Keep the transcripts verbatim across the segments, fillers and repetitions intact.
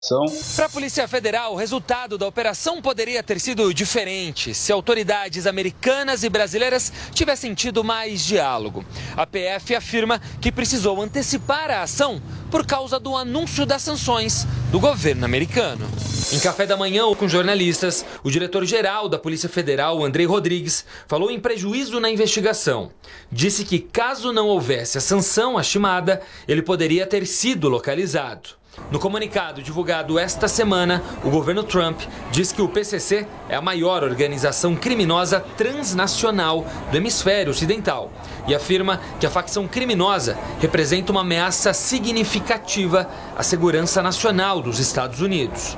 Para a Polícia Federal, o resultado da operação poderia ter sido diferente se autoridades americanas e brasileiras tivessem tido mais diálogo. A P F afirma que precisou antecipar a ação por causa do anúncio das sanções do governo americano. Em café da manhã com jornalistas, o diretor-geral da Polícia Federal, Andrei Rodrigues, falou em prejuízo na investigação. Disse que caso não houvesse a sanção estimada, ele poderia ter sido localizado. No comunicado divulgado esta semana, o governo Trump diz que o P C C é a maior organização criminosa transnacional do hemisfério ocidental e afirma que a facção criminosa representa uma ameaça significativa à segurança nacional dos Estados Unidos.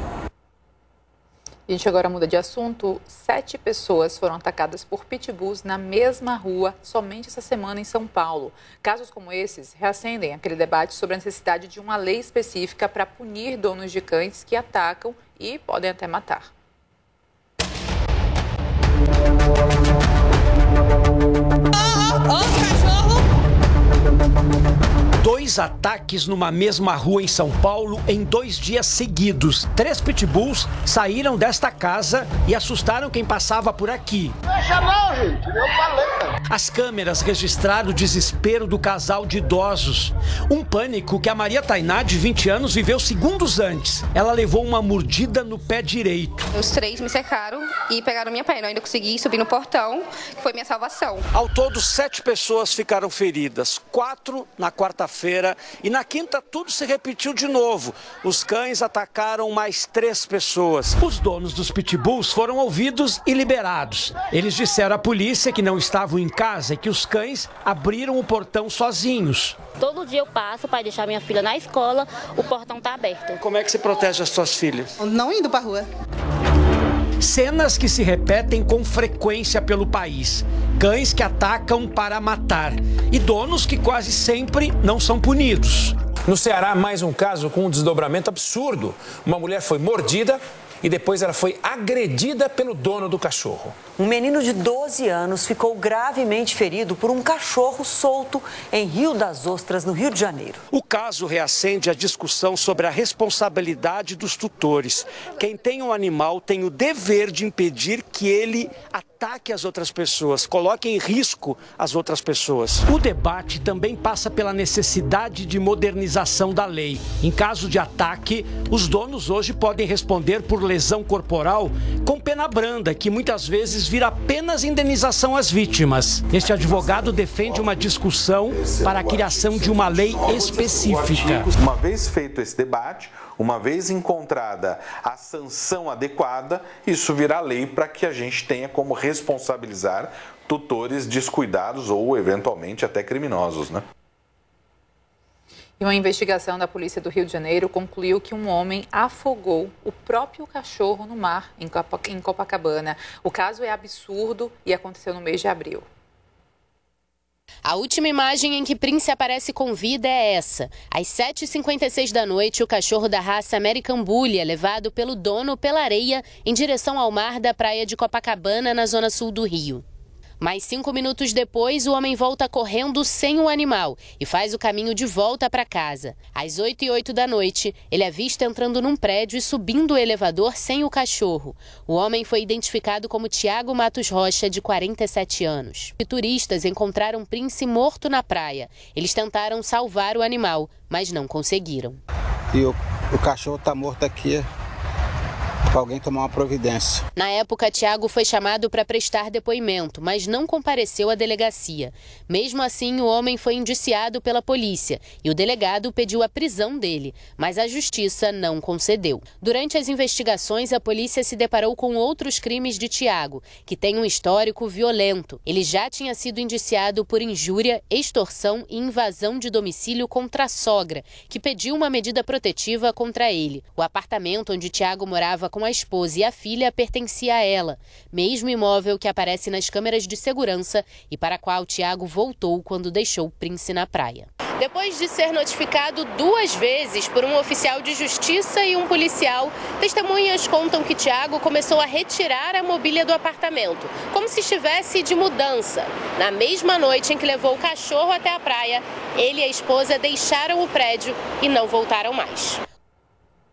A gente agora muda de assunto. Sete pessoas foram atacadas por pitbulls na mesma rua somente essa semana em São Paulo. Casos como esses reacendem aquele debate sobre a necessidade de uma lei específica para punir donos de cães que atacam e podem até matar. Oh, oh, cachorro! Dois ataques numa mesma rua em São Paulo em dois dias seguidos. Três pitbulls saíram desta casa e assustaram quem passava por aqui. Deixa não, gente. Eu falei. As câmeras registraram o desespero do casal de idosos. Um pânico que a Maria Tainá, de vinte anos, viveu segundos antes. Ela levou uma mordida no pé direito. Os três me cercaram e pegaram minha perna. Eu ainda consegui subir no portão, que foi minha salvação. Ao todo, sete pessoas ficaram feridas. Quatro na quarta-feira e na quinta tudo se repetiu de novo. Os cães atacaram mais três pessoas. Os donos dos pitbulls foram ouvidos e liberados. Eles disseram à polícia que não estavam em casa e que os cães abriram o portão sozinhos. Todo dia eu passo para deixar minha filha na escola, o portão está aberto. Como é que você protege as suas filhas? Não indo para a rua. Cenas que se repetem com frequência pelo país. Cães que atacam para matar. E donos que quase sempre não são punidos. No Ceará, mais um caso com um desdobramento absurdo. Uma mulher foi mordida e depois ela foi agredida pelo dono do cachorro. Um menino de doze anos ficou gravemente ferido por um cachorro solto em Rio das Ostras, no Rio de Janeiro. O caso reacende a discussão sobre a responsabilidade dos tutores. Quem tem um animal tem o dever de impedir que ele ataque as outras pessoas, coloque em risco as outras pessoas. O debate também passa pela necessidade de modernização da lei. Em caso de ataque, os donos hoje podem responder por lesão corporal com pena branda, que muitas vezes vira apenas indenização às vítimas. Este advogado defende uma discussão para a criação de uma lei específica. Uma vez feito esse debate, uma vez encontrada a sanção adequada, isso virá lei para que a gente tenha como responsabilizar tutores descuidados ou eventualmente até criminosos, né? E uma investigação da Polícia do Rio de Janeiro concluiu que um homem afogou o próprio cachorro no mar, em Copacabana. O caso é absurdo e aconteceu no mês de abril. A última imagem em que Prince aparece com vida é essa. Às sete e cinquenta e seis da noite, o cachorro da raça American Bully é levado pelo dono pela areia em direção ao mar da praia de Copacabana, na zona sul do Rio. Mas cinco minutos depois, o homem volta correndo sem o animal e faz o caminho de volta para casa. Às oito e oito da noite, ele é visto entrando num prédio e subindo o elevador sem o cachorro. O homem foi identificado como Tiago Matos Rocha, de quarenta e sete anos. E turistas encontraram Prince morto na praia. Eles tentaram salvar o animal, mas não conseguiram. E o, o cachorro está morto aqui. Para alguém tomar uma providência. Na época, Tiago foi chamado para prestar depoimento, mas não compareceu à delegacia. Mesmo assim, o homem foi indiciado pela polícia e o delegado pediu a prisão dele, mas a justiça não concedeu. Durante as investigações, a polícia se deparou com outros crimes de Tiago, que tem um histórico violento. Ele já tinha sido indiciado por injúria, extorsão e invasão de domicílio contra a sogra, que pediu uma medida protetiva contra ele. O apartamento onde Tiago morava com a esposa e a filha pertencia a ela, mesmo imóvel que aparece nas câmeras de segurança e para a qual Tiago voltou quando deixou o Prince na praia. Depois de ser notificado duas vezes por um oficial de justiça e um policial, testemunhas contam que Tiago começou a retirar a mobília do apartamento, como se estivesse de mudança. Na mesma noite em que levou o cachorro até a praia, ele e a esposa deixaram o prédio e não voltaram mais.